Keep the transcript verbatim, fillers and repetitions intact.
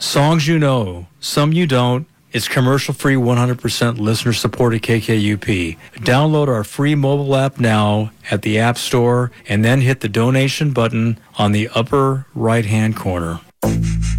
Songs you know, some you don't. It's commercial-free, one hundred percent listener-supported K K U P. Download our free mobile app now at the App Store and then hit the donation button on the upper right-hand corner.